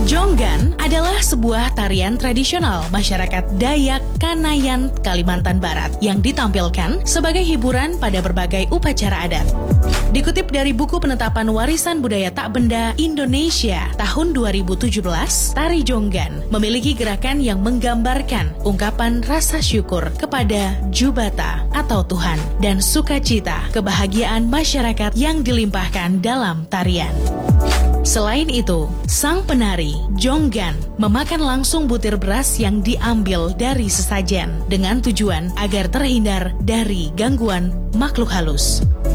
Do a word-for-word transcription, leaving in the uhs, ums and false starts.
Jonggan adalah sebuah tarian tradisional masyarakat Dayak Kanayan, Kalimantan Barat yang ditampilkan sebagai hiburan pada berbagai upacara adat. Dikutip dari buku penetapan warisan budaya tak benda Indonesia tahun dua ribu tujuh belas, tari Jonggan memiliki gerakan yang menggambarkan ungkapan rasa syukur kepada Jubata atau Tuhan dan sukacita kebahagiaan masyarakat yang dilimpahkan dalam tarian. Selain itu, sang penari, Jonggan, memakan langsung butir beras yang diambil dari sesajen dengan tujuan agar terhindar dari gangguan makhluk halus.